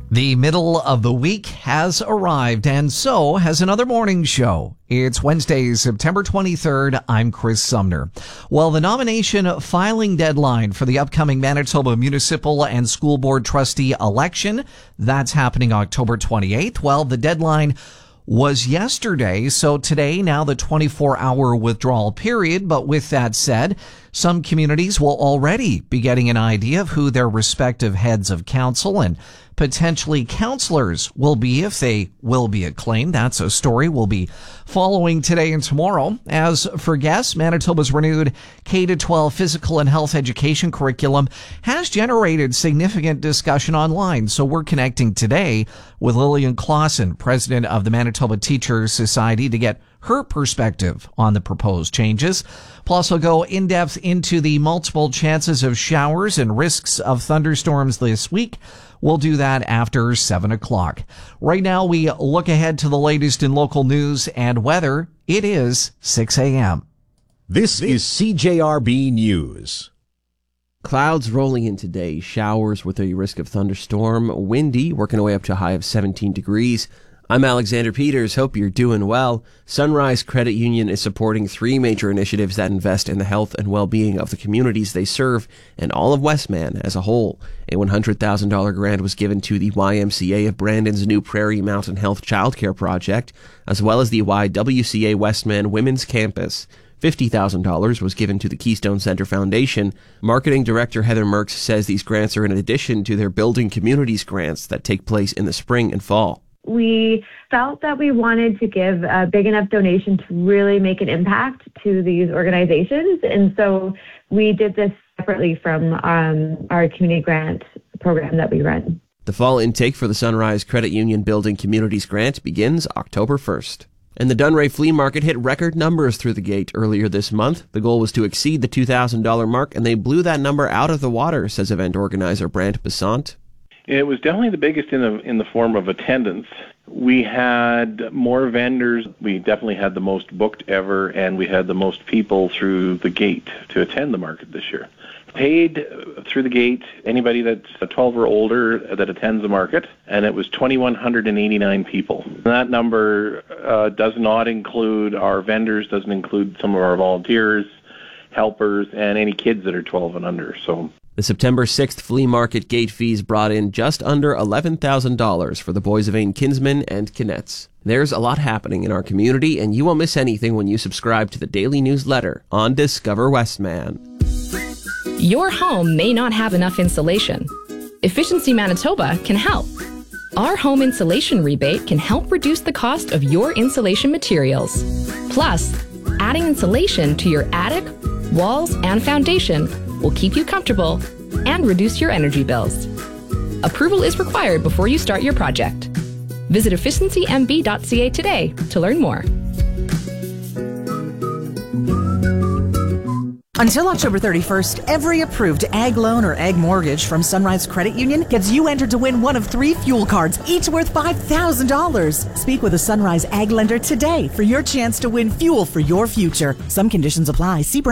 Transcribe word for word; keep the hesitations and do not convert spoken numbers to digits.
The middle of the week has arrived, and so has another morning show. It's Wednesday, September twenty-third. I'm Chris Sumner. Well, the nomination filing deadline for the upcoming Manitoba Municipal and School Board Trustee election, that's happening October twenty-eighth. Well, the deadline was yesterday, so today, now the twenty-four hour withdrawal period. But with that said, some communities will already be getting an idea of who their respective heads of council and potentially counselors will be, if they will be acclaimed. That's a story we'll be following today and tomorrow. As for guests, Manitoba's renewed K to twelve physical and health education curriculum has generated significant discussion online. So we're connecting today with Lillian Clausen, president of the Manitoba Teachers Society, to get her perspective on the proposed changes. Plus, we'll go in depth into the multiple chances of showers and risks of thunderstorms this week. We'll do that after seven o'clock. Right now, we look ahead to the latest in local news and weather. It is six a.m. This is C J R B News. Clouds rolling in today, showers with a risk of thunderstorm, windy, working our way up to a high of seventeen degrees. I'm Alexander Peters. Hope you're doing well. Sunrise Credit Union is supporting three major initiatives that invest in the health and well-being of the communities they serve and all of Westman as a whole. A one hundred thousand dollars grant was given to the Y M C A of Brandon's new Prairie Mountain Health Childcare Project, as well as the Y W C A Westman Women's Campus. fifty thousand dollars was given to the Keystone Center Foundation. Marketing Director Heather Merks says these grants are in addition to their Building Communities grants that take place in the spring and fall. We felt that we wanted to give a big enough donation to really make an impact to these organizations. And so we did this separately from um, our community grant program that we run. The fall intake for the Sunrise Credit Union Building Communities grant begins October first. And the Dunray Flea Market hit record numbers through the gate earlier this month. The goal was to exceed the two thousand dollars mark, and they blew that number out of the water, says event organizer Brant Besant. It was definitely the biggest in the in the form of attendance. We had more vendors. We definitely had the most booked ever, and we had the most people through the gate to attend the market this year. Paid through the gate, anybody that's twelve or older that attends the market, and it was two thousand one hundred eighty-nine people. That number uh, does not include our vendors, doesn't include some of our volunteers, helpers, and any kids that are twelve and under. So. The September sixth flea market gate fees brought in just under eleven thousand dollars for the Boissevain Kinsmen and Kinettes. There's a lot happening in our community, and you won't miss anything when you subscribe to the daily newsletter on Discover Westman. Your home may not have enough insulation. Efficiency Manitoba can help. Our home insulation rebate can help reduce the cost of your insulation materials. Plus, adding insulation to your attic, walls, and foundation will keep you comfortable and reduce your energy bills. Approval is required before you start your project. Visit efficiency m b dot c a today to learn more. Until October thirty-first, every approved ag loan or ag mortgage from Sunrise Credit Union gets you entered to win one of three fuel cards, each worth five thousand dollars. Speak with a Sunrise Ag lender today for your chance to win fuel for your future. Some conditions apply. See